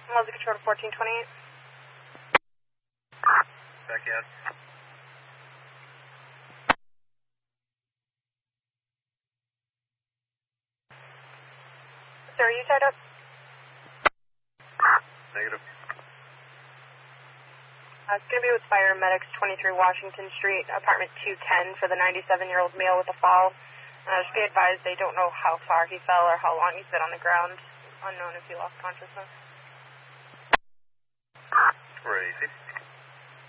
Wellesley Control to 1428. Back in. Sir, are you tied up? Negative. It's going to be with Fire Medics, 23 Washington Street, apartment 210 for the 97-year-old male with a fall. Just be advised they don't know how far he fell or how long he's been on the ground. Unknown if he lost consciousness. Crazy.